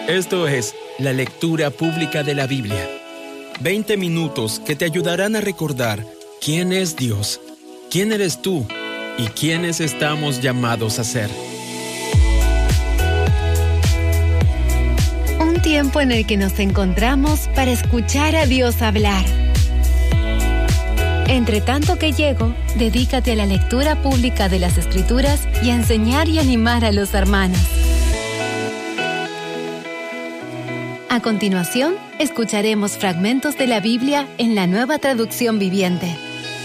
Esto es la lectura pública de la Biblia. 20 minutos que te ayudarán a recordar quién es Dios, quién eres tú y quiénes estamos llamados a ser. Un tiempo en el que nos encontramos para escuchar a Dios hablar. Entre tanto que llego, dedícate a la lectura pública de las Escrituras y a enseñar y animar a los hermanos. A continuación, escucharemos fragmentos de la Biblia en la Nueva Traducción Viviente.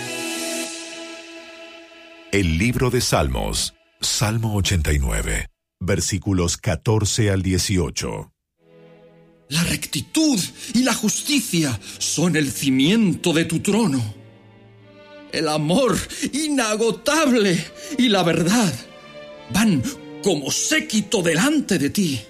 El libro de Salmos, Salmo 89, versículos 14 al 18. La rectitud y la justicia son el cimiento de tu trono. El amor inagotable y la verdad van como séquito delante de ti.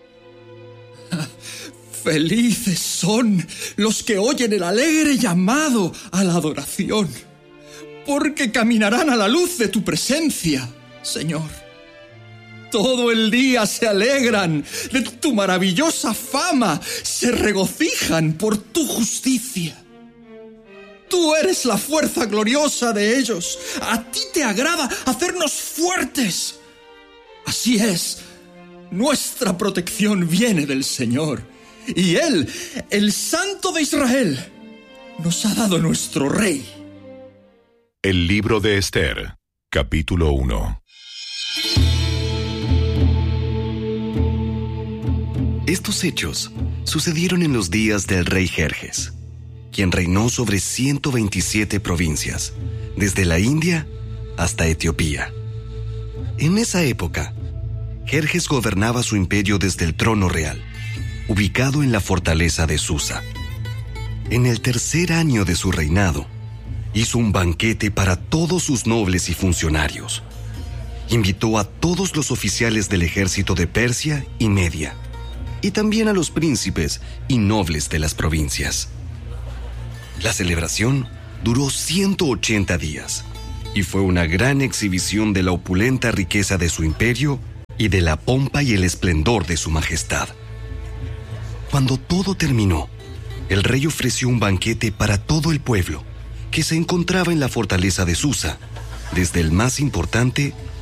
Felices son los que oyen el alegre llamado a la adoración, porque caminarán a la luz de tu presencia, Señor. Todo el día se alegran de tu maravillosa fama, se regocijan por tu justicia. Tú eres la fuerza gloriosa de ellos. A ti te agrada hacernos fuertes. Así es, nuestra protección viene del Señor. Y Él, el Santo de Israel, nos ha dado nuestro Rey. El libro de Esther, capítulo 1. Estos hechos sucedieron en los días del rey Jerjes, quien reinó sobre 127 provincias, desde la India hasta Etiopía. En esa época, Jerjes gobernaba su imperio desde el trono real, ubicado en la fortaleza de Susa. En el tercer año de su reinado, hizo un banquete para todos sus nobles y funcionarios. Invitó a todos los oficiales del ejército de Persia y Media, y también a los príncipes y nobles de las provincias. La celebración duró 180 días, y fue una gran exhibición de la opulenta riqueza de su imperio y de la pompa y el esplendor de su majestad. Cuando todo terminó, el rey ofreció un banquete para todo el pueblo que se encontraba en la fortaleza de Susa, desde el más importante